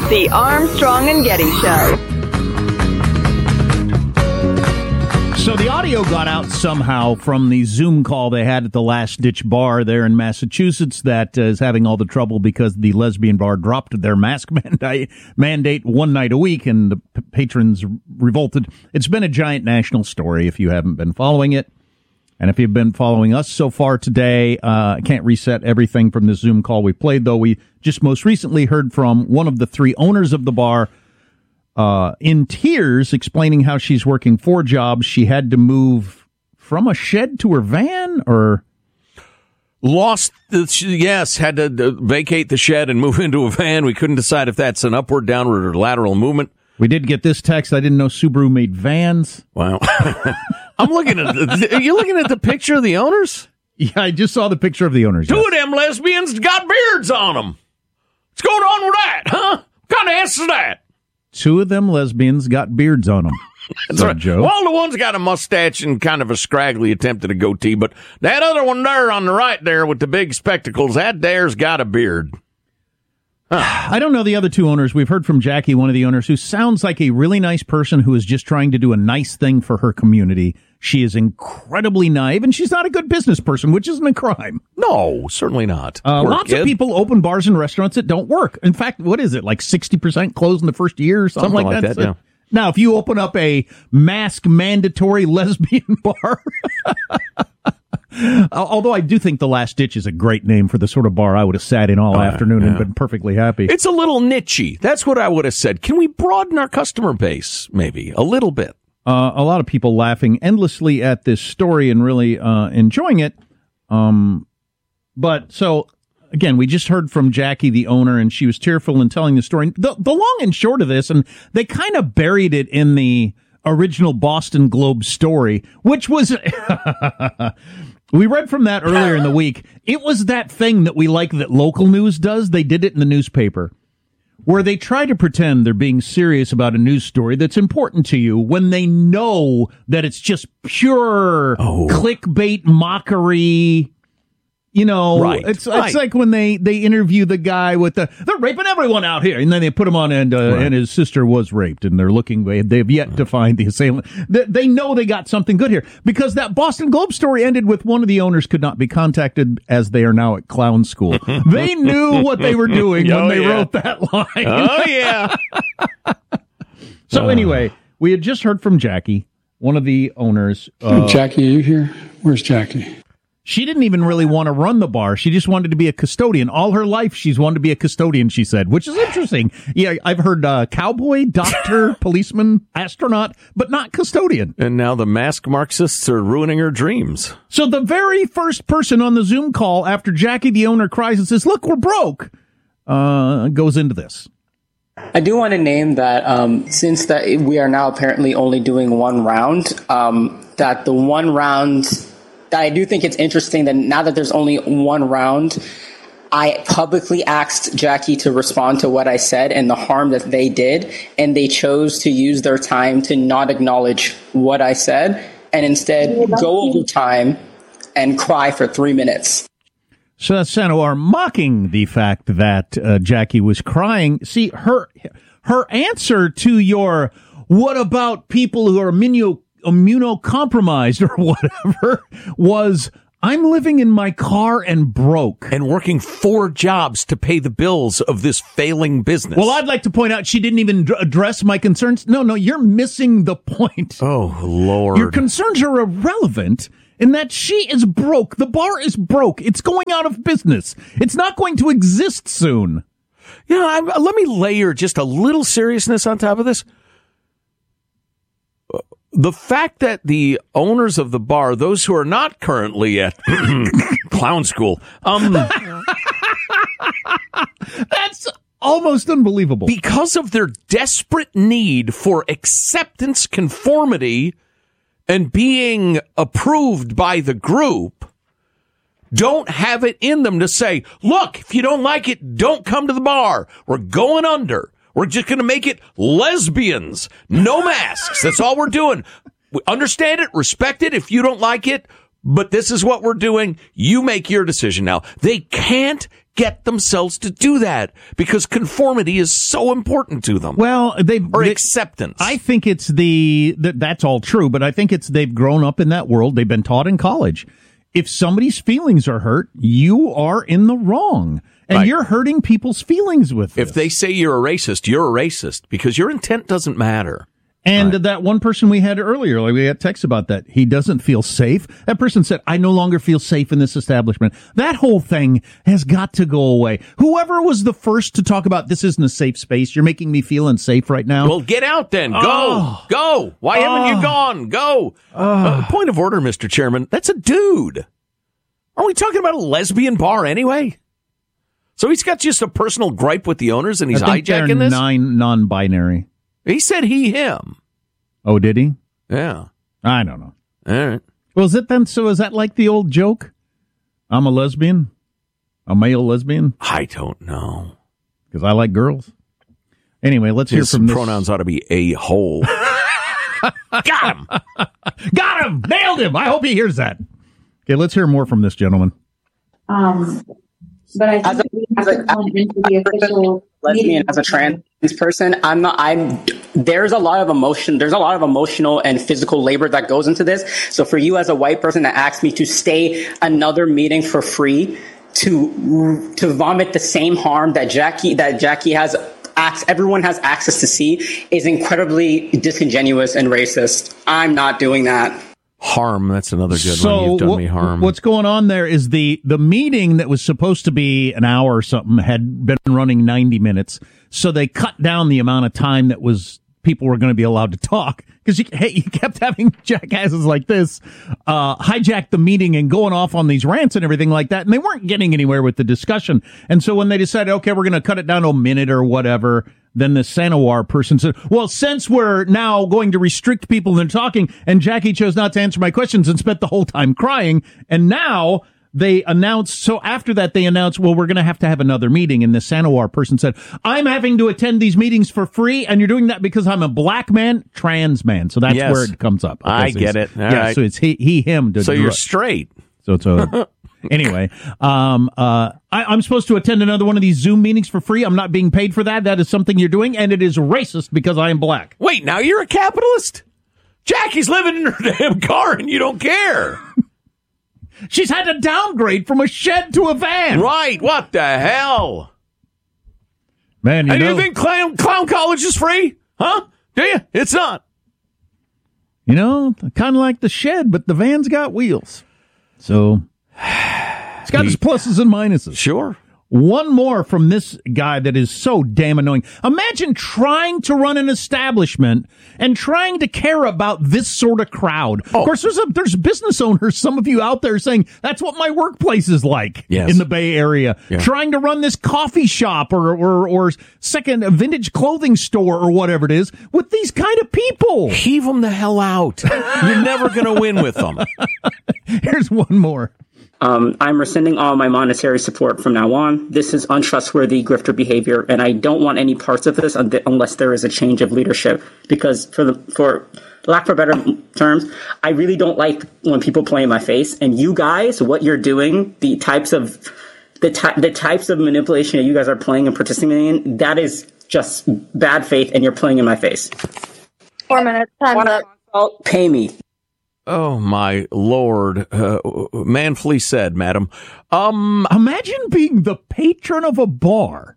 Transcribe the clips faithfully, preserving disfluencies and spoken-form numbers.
The Armstrong and Getty Show. So the audio got out somehow from the Zoom call they had at the Last Ditch Bar there in Massachusetts that uh, is having all the trouble because the lesbian bar dropped their mask mandate, mandate one night a week, and the p- patrons revolted. It's been a giant national story if you haven't been following it. And if you've been following us so far today, uh, I can't reset everything from the Zoom call we played, though we just most recently heard from one of the three owners of the bar, Uh, in tears, explaining how she's working four jobs. She had to move from a shed to her van, or lost the, yes, had to uh, vacate the shed and move into a van. We couldn't decide if that's an upward, downward, or lateral movement. We did get this text. I didn't know Subaru made vans. Wow. I'm looking at the, are you looking at the picture of the owners? Yeah, I just saw the picture of the owners. Two yes. of them lesbians got beards on them. What's going on with that, huh? What kind of answer is that? Two of them lesbians got beards on them. That's right, Joe. Well, the one's got a mustache and kind of a scraggly attempt at a goatee, but that other one there on the right there with the big spectacles, that there's got a beard. Huh. I don't know the other two owners. We've heard from Jackie, one of the owners, who sounds like a really nice person who is just trying to do a nice thing for her community. She is incredibly naive, and she's not a good business person, which isn't a crime. No, certainly not. Uh, Poor lots kid. of people open bars and restaurants that don't work. In fact, what is it, like sixty percent close in the first year or something, Something like like that? that, yeah. Now, if you open up a mask mandatory lesbian bar, although I do think the Last Ditch is a great name for the sort of bar I would have sat in all Oh, afternoon yeah. and been perfectly happy. It's a little niche-y. That's what I would have said. Can we broaden our customer base, maybe, a little bit? Uh, a lot of people laughing endlessly at this story and really uh, enjoying it. Um, but so, again, we just heard from Jackie, the owner, and she was tearful in telling the story. The, the long and short of this, and they kind of buried it in the original Boston Globe story, which was... We read from that earlier in the week. It was that thing that we like that local news does. They did it in the newspaper, where they try to pretend they're being serious about a news story that's important to you when they know that it's just pure Oh. clickbait mockery. You know, Right, it's right. it's like when they, they interview the guy with the, they're raping everyone out here, and then they put him on, and uh, Right. and his sister was raped, and they're looking, they, they've yet to find the assailant. They, they know they got something good here, because that Boston Globe story ended with one of the owners could not be contacted as they are now at clown school. They knew what they were doing Oh, when they yeah. wrote that line. Oh, yeah. So anyway, we had just heard from Jackie, one of the owners. Uh, Jackie, are you here? Where's Jackie? She didn't even really want to run the bar. She just wanted to be a custodian. All her life, she's wanted to be a custodian, she said, which is interesting. Yeah, I've heard uh, cowboy, doctor, policeman, astronaut, but not custodian. And now the mask Marxists are ruining her dreams. So the very first person on the Zoom call after Jackie, the owner, cries and says, look, we're broke, uh, goes into this. I do want to name that um, since that we are now apparently only doing one round, um, that the one round... I do think it's interesting that now that there's only one round, I publicly asked Jackie to respond to what I said and the harm that they did, and they chose to use their time to not acknowledge what I said and instead go over time and cry for three minutes. So that's Sanowar mocking the fact that uh, Jackie was crying. See, her her answer to your, what about people who are immuno immunocompromised or whatever, was, I'm living in my car and broke. And working four jobs to pay the bills of this failing business. Well, I'd like to point out she didn't even d- address my concerns. No, no, you're missing the point. Oh, Lord. Your concerns are irrelevant in that she is broke. The bar is broke. It's going out of business. It's not going to exist soon. Yeah, I'm, let me layer just a little seriousness on top of this. The fact that the owners of the bar, those who are not currently at clown school, um, that's almost unbelievable. Because of their desperate need for acceptance, conformity, and being approved by the group, don't have it in them to say, look, if you don't like it, don't come to the bar. We're going under. We're just going to make it lesbians. No masks. That's all we're doing. We understand it, respect it if you don't like it, but this is what we're doing. You make your decision now. They can't get themselves to do that because conformity is so important to them. Well, they or they, acceptance. I think it's the that, that's all true, but I think it's they've grown up in that world. They've been taught in college. If somebody's feelings are hurt, you are in the wrong, and right. you're hurting people's feelings with this. If they say you're a racist, you're a racist because your intent doesn't matter. And right. that one person we had earlier, like we had texts about that, he doesn't feel safe. That person said, I no longer feel safe in this establishment. That whole thing has got to go away. Whoever was the first to talk about this isn't a safe space, you're making me feel unsafe right now. Well, get out then. Go. Oh. Go. Why Oh. haven't you gone? Go. Oh. Uh, point of order, Mister Chairman. That's a dude. Are we talking about a lesbian bar anyway? So he's got just a personal gripe with the owners and he's I think hijacking they're this? nine non-binary. He said he, him. Oh, did he? Yeah. I don't know. All right. Well, is it then? So is that like the old joke? I'm a lesbian, a male lesbian, I don't know. because I like girls. Anyway, let's His hear from this. pronouns ought to be a hole. Got him. Got him! Nailed him! I hope he hears that. Okay, let's hear more from this gentleman. Um, but I As a- think we have as a- to come into the official lesbian meeting. as a trans person, I'm not, I'm, there's a lot of emotion, there's a lot of emotional and physical labor that goes into this. So for you as a white person that asked me to stay another meeting for free to, to vomit the same harm that Jackie, that Jackie has, ac- everyone has access to see is incredibly disingenuous and racist. I'm not doing that. Harm. That's another good so one. You've done wh- me harm. what's going on there is the, the meeting that was supposed to be an hour or something had been running ninety minutes. So they cut down the amount of time that was people were going to be allowed to talk because you, hey, you kept having jackasses like this uh, hijack the meeting and going off on these rants and everything like that. And they weren't getting anywhere with the discussion. And so when they decided, okay, we're going to cut it down to a minute or whatever, then the Sanawar person said, well, since we're now going to restrict people in talking, and Jackie chose not to answer my questions and spent the whole time crying, and now they announced, so after that they announced, well, we're going to have to have another meeting, and the Sanawar person said, I'm having to attend these meetings for free, and you're doing that because I'm a black man, trans man. So that's Yes. where it comes up. I It's- get it. All yeah, right. so it's he, he him. To so you're dr- straight. So it's a... Anyway, um, uh, I, I'm supposed to attend another one of these Zoom meetings for free. I'm not being paid for that. That is something you're doing, and it is racist because I am black. Wait, now you're a capitalist? Jackie's living in her damn car and you don't care. She's had to downgrade from a shed to a van. Right. What the hell? Man, you And know, you think clown, clown college is free? Huh? Do you? It's not. you know, kind of like the shed, but the van's got wheels. So it's got its pluses and minuses. Sure. One more from this guy that is so damn annoying. Imagine trying to run an establishment and trying to care about this sort of crowd. Oh. Of course, there's a, there's business owners, some of you out there saying, that's what my workplace is like Yes. in the Bay Area. Yeah. Trying to run this coffee shop or, or, or second a vintage clothing store or whatever it is with these kind of people. Heave them the hell out. You're never going to win with them. Here's one more. Um, I'm rescinding all my monetary support from now on. This is untrustworthy grifter behavior, and I don't want any parts of this un- unless there is a change of leadership. Because, for the for lack for better terms, I really don't like when people play in my face. And you guys, what you're doing, the types of the ty- the types of manipulation that you guys are playing and participating in, that is just bad faith, and you're playing in my face. Four minutes. Time's up. Pay me. Oh, my Lord. Uh, manfully said, madam. Um, Imagine being the patron of a bar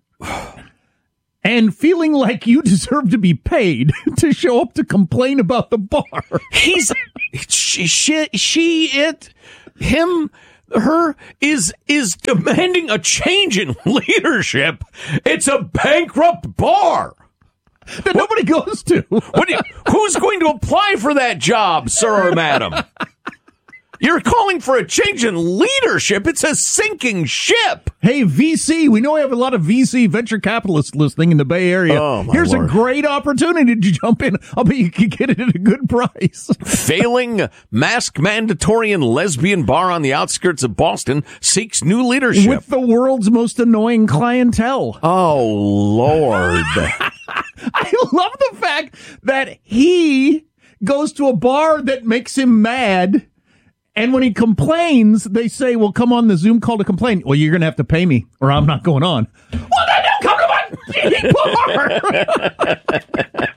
and feeling like you deserve to be paid to show up to complain about the bar. he's, she, she, she, it, him, her is, is demanding a change in leadership. It's a bankrupt bar. That nobody goes to. What do you, who's going to apply for that job, sir or madam? You're calling for a change in leadership. It's a sinking ship. Hey, V C, we know we have a lot of V C venture capitalists listening in the Bay Area. Oh, my Here's Lord. a great opportunity to jump in. I'll bet you can get it at a good price. Failing mask mandatory and lesbian bar on the outskirts of Boston seeks new leadership. With the world's most annoying clientele. Oh, Lord. I love the fact that he goes to a bar that makes him mad And when he complains, they say, well, come on the Zoom call to complain. Well, you're going to have to pay me or I'm not going on. Well, then don't come to my bar.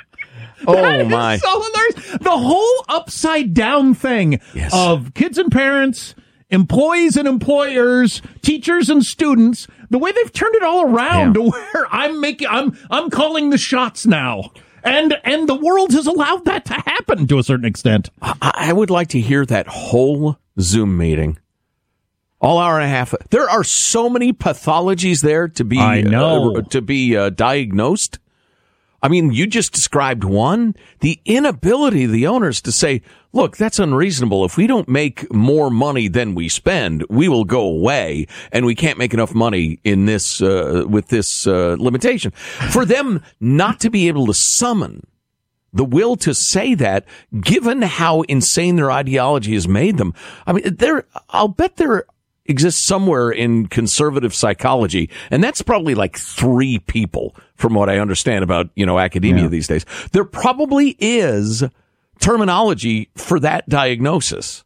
Oh, my. So hilarious. The whole upside down thing yes. of kids and parents, employees and employers, teachers and students, the way they've turned it all around yeah. to where I'm making, I'm, I'm calling the shots now. And, and the world has allowed that to happen to a certain extent. I, I would like to hear that whole Zoom meeting. All hour and a half. There are so many pathologies there to be, I know. Uh, to be uh, diagnosed. I mean, you just described one, the inability of the owners to say, look, that's unreasonable. If we don't make more money than we spend, we will go away, and we can't make enough money in this, uh, with this, uh, limitation. For them not to be able to summon the will to say that, given how insane their ideology has made them. I mean, there, I'll bet there exists somewhere in conservative psychology, and that's probably like three people from what I understand about, you know, academia yeah. these days. There probably is terminology for that diagnosis.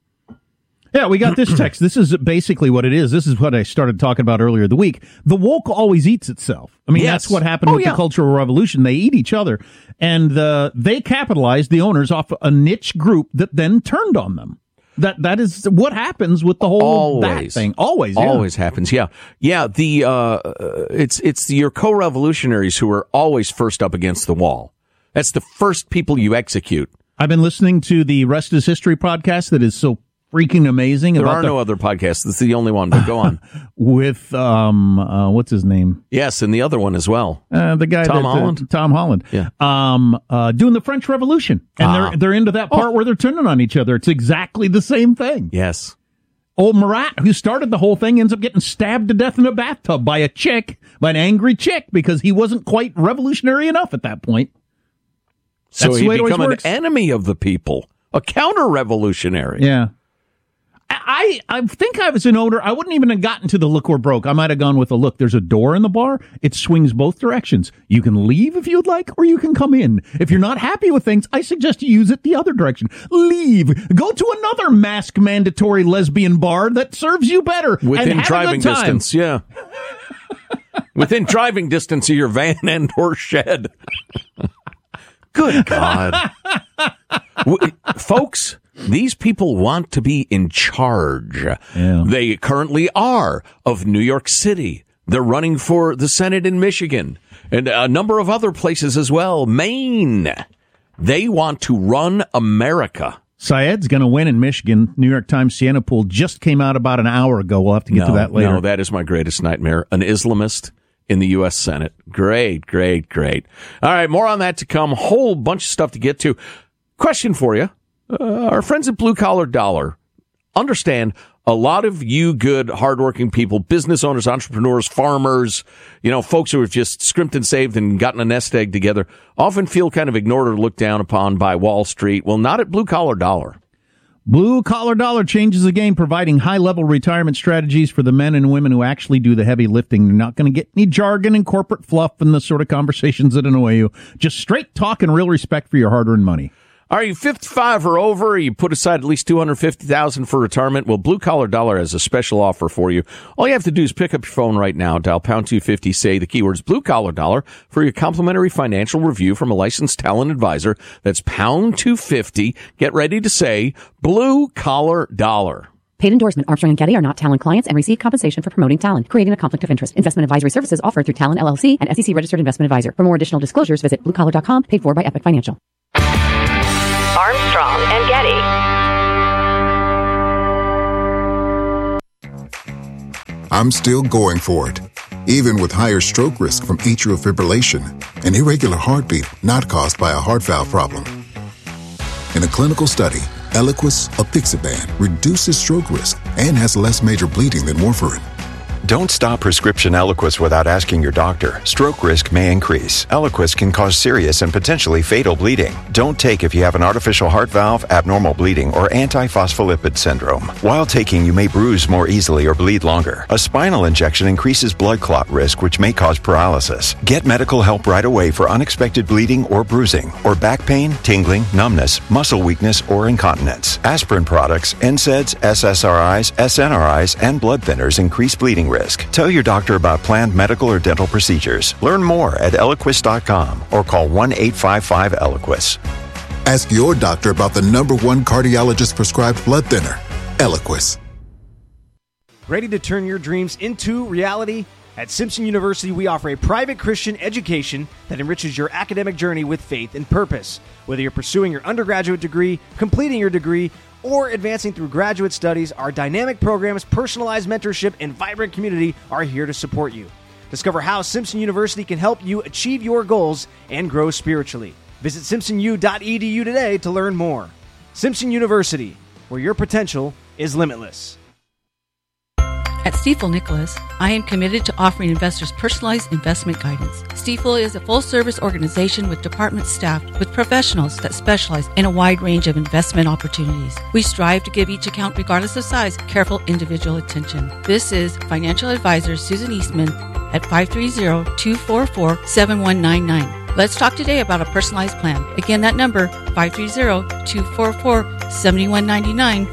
Yeah, we got this text. This is basically what it is. This is what I started talking about earlier the week. The woke always eats itself. I mean, yes. that's what happened oh, with yeah. the Cultural Revolution. They eat each other, and uh, they capitalized, the owners, off a niche group that then turned on them. That that is what happens with the whole always. that thing. Always, yeah. always happens. Yeah, yeah. The uh, it's it's your co-revolutionaries who are always first up against the wall. That's the first people you execute. I've been listening to the Rest is History podcast that is so freaking amazing. There about are the, no other podcasts. This is the only one. But go on. With um, uh, what's his name? Yes, and the other one as well. Uh, the guy, Tom that, Holland. Uh, Tom Holland. Yeah. Um, uh, doing the French Revolution, and ah. they're they're into that part oh. where they're turning on each other. It's exactly the same thing. Yes. Old Marat, who started the whole thing, ends up getting stabbed to death in a bathtub by a chick, by an angry chick, because he wasn't quite revolutionary enough at that point. So That's he the way become it an works. enemy of the people, a counter-revolutionary. Yeah. I, I think I was an owner. I wouldn't even have gotten to the look or broke. I might have gone with a look. There's a door in the bar. It swings both directions. You can leave if you'd like, or you can come in. If you're not happy with things, I suggest you use it the other direction. Leave. Go to another mask mandatory lesbian bar that serves you better. Within and have driving a good time. distance, yeah. Within driving distance of your van and or shed. Good God. w- folks, these people want to be in charge. Yeah. They currently are of New York City. They're running for the Senate in Michigan and a number of other places as well. Maine. They want to run America. Syed's going to win in Michigan. New York Times Siena poll just came out about an hour ago. We'll have to get no, to that later. No, that is my greatest nightmare. An Islamist in the U S Senate. Great, great, great. All right, more on that to come. Whole bunch of stuff to get to. Question for you. Uh, our friends at Blue Collar Dollar understand a lot of you good, hardworking people, business owners, entrepreneurs, farmers, you know, folks who have just scrimped and saved and gotten a nest egg together, often feel kind of ignored or looked down upon by Wall Street. Well, not at Blue Collar Dollar. Blue Collar Dollar changes the game, providing high-level retirement strategies for the men and women who actually do the heavy lifting. You're not going to get any jargon and corporate fluff and the sort of conversations that annoy you. Just straight talk and real respect for your hard-earned money. Are you fifty-five or over? You put aside at least two hundred fifty thousand dollars for retirement? Well, Blue Collar Dollar has a special offer for you. All you have to do is pick up your phone right now, dial pound two fifty, say the keywords Blue Collar Dollar for your complimentary financial review from a licensed talent advisor. That's pound two fifty. Get ready to say Blue Collar Dollar. Paid endorsement. Armstrong and Getty are not Talent clients and receive compensation for promoting Talent, creating a conflict of interest. Investment advisory services offered through Talent L L C and S E C registered investment advisor. For more additional disclosures, visit blue collar dot com. Paid for by Epic Financial. Armstrong and Getty. I'm still going for it, even with higher stroke risk from atrial fibrillation, an irregular heartbeat not caused by a heart valve problem. In a clinical study, Eliquis apixaban reduces stroke risk and has less major bleeding than warfarin. Don't stop prescription Eliquis without asking your doctor. Stroke risk may increase. Eliquis can cause serious and potentially fatal bleeding. Don't take if you have an artificial heart valve, abnormal bleeding, or antiphospholipid syndrome. While taking, you may bruise more easily or bleed longer. A spinal injection increases blood clot risk, which may cause paralysis. Get medical help right away for unexpected bleeding or bruising, or back pain, tingling, numbness, muscle weakness, or incontinence. Aspirin products, N SAIDs, S S R Is, S N R Is, and blood thinners increase bleeding risk. Tell your doctor about planned medical or dental procedures. Learn more at Eliquis dot com or call one eight five five Eliquis. Ask your doctor about the number one cardiologist-prescribed blood thinner, Eliquis. Ready to turn your dreams into reality? At Simpson University, we offer a private Christian education that enriches your academic journey with faith and purpose. Whether you're pursuing your undergraduate degree, completing your degree, or advancing through graduate studies, our dynamic programs, personalized mentorship, and vibrant community are here to support you. Discover how Simpson University can help you achieve your goals and grow spiritually. Visit simpson u dot e d u today to learn more. Simpson University, where your potential is limitless. At Stifel Nicholas, I am committed to offering investors personalized investment guidance. Stifel is a full-service organization with departments staffed with professionals that specialize in a wide range of investment opportunities. We strive to give each account, regardless of size, careful individual attention. This is financial advisor Susan Eastman at five three zero, two four four, seven one nine nine. Let's talk today about a personalized plan. Again, that number, five three zero, two four four, seven one nine nine.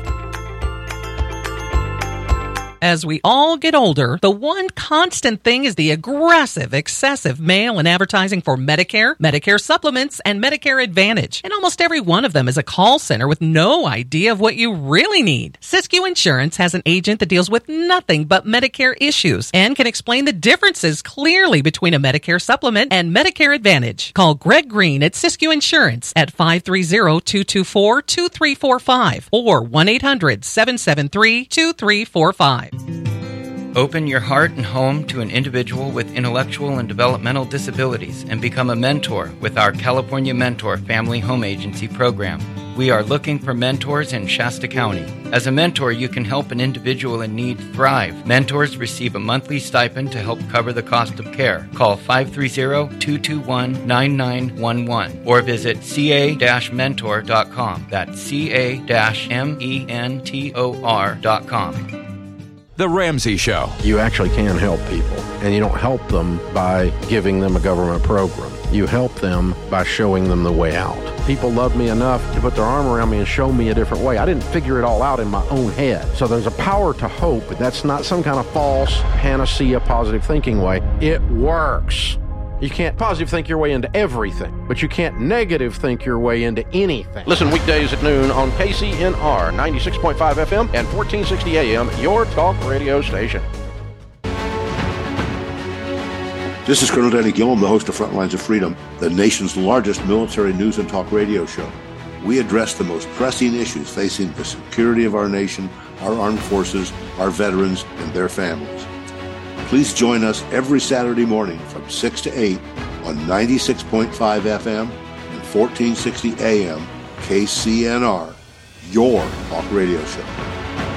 As we all get older, the one constant thing is the aggressive, excessive mail and advertising for Medicare, Medicare supplements, and Medicare Advantage. And almost every one of them is a call center with no idea of what you really need. Siskiyou Insurance has an agent that deals with nothing but Medicare issues and can explain the differences clearly between a Medicare supplement and Medicare Advantage. Call Greg Green at Siskiyou Insurance at five three zero, two two four, two three four five or one eight hundred, seven seven three, two three four five. Open your heart and home to an individual with intellectual and developmental disabilities and become a mentor with our California Mentor Family Home Agency program. We are looking for mentors in Shasta County. As a mentor, you can help an individual in need thrive. Mentors receive a monthly stipend to help cover the cost of care. Call five three zero, two two one, nine nine one one or visit c a dash mentor dot com. That's c a dash mentor dot com. The Ramsey Show. You actually can help people, and you don't help them by giving them a government program. You help them by showing them the way out. People love me enough to put their arm around me and show me a different way. I didn't figure it all out in my own head. So there's a power to hope. That's not some kind of false panacea, positive thinking way. It works. You can't positive think your way into everything, but you can't negative think your way into anything. Listen weekdays at noon on K C N R ninety-six point five F M and fourteen sixty A M, your talk radio station. This is Colonel Danny Gillum, the host of Frontlines of Freedom, the nation's largest military news and talk radio show. We address the most pressing issues facing the security of our nation, our armed forces, our veterans, and their families. Please join us every Saturday morning from six to eight on ninety-six point five F M and fourteen sixty A M K C N R, your talk radio show.